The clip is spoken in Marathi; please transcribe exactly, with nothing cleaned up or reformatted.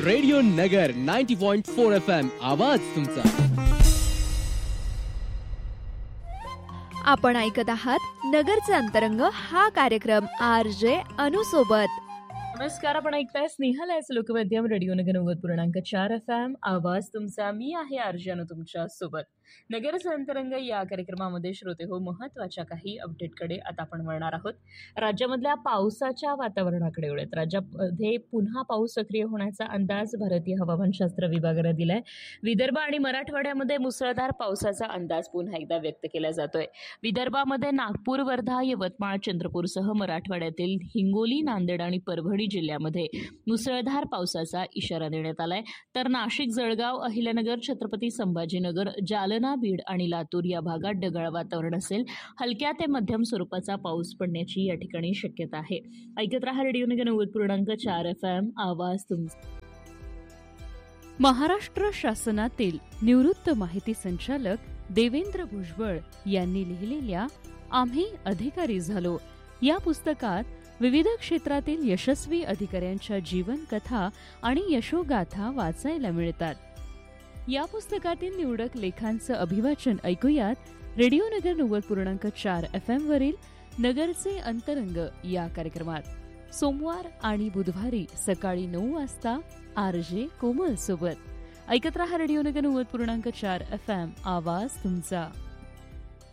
रेडिओ नगर ninety point four F M आवाज तुमचा. आपण ऐकत आहात नगरचे अंतरंग हा कार्यक्रम आर जे अनु सोबत. नमस्कार, आपण ऐकताय स्नेहल आहेस लोकमाध्यम रेडिओ नगर नव्वद पूर्णांक चार एफ एम आवाज तुमचा. मी आहे आर्जन तुमच्या सोबत. नगरचे अंतरंग या कार्यक्रमामध्ये श्रोते हो, महत्वाच्या काही अपडेटकडे आता आपण वळणार आहोत. राज्यामधल्या पावसाच्या वातावरणाकडे वळत. राज्यामध्ये पुन्हा पाऊस सक्रिय होण्याचा अंदाज भारतीय हवामानशास्त्र विभागानं दिलाय. विदर्भ आणि मराठवाड्यामध्ये मुसळधार पावसाचा अंदाज पुन्हा एकदा व्यक्त केला जातोय. विदर्भामध्ये नागपूर, वर्धा, यवतमाळ, चंद्रपूरसह मराठवाड्यातील हिंगोली, नांदेड आणि परभणी जिल्ह्यामध्ये मुसळधार पावसाचा इशारा देण्यात आलाय. तर नाशिक, जळगाव, अहिल्यानगर, छत्रपती संभाजीनगर, जालना, बीड आणि लातूर या भागात ढगाळ वातावरण असेल. हलक्या ते मध्यम स्वरूपाचा पाऊस पडण्याची या ठिकाणी शक्यता आहे. ऐकत रहा रेडिओ नगर नव्वद पूर्णांक चार एफ एम आवाज तुमचा. महाराष्ट्र शासनातील निवृत्त माहिती संचालक देवेंद्र भुजबळ यांनी लिहिलेल्या आम्ही अधिकारी झालो या पुस्तकात विविध क्षेत्रातील यशस्वी अधिकाऱ्यांच्या जीवनकथा आणि यशोगाथा वाचायला मिळतात. या पुस्तकातील निवडक लेखांचं अभिवाचन ऐकूयात रेडिओ नगर नव्वद पूर्णांक चार एफ एम वरील नगरचे अंतरंग या कार्यक्रमात. सोमवार आणि बुधवारी सकाळी नऊ वाजता आर जे कोमल सोबत. ऐकत रहा रेडिओ नगर नव्वद पूर्णांक चार एफ एम आवाज तुमचा.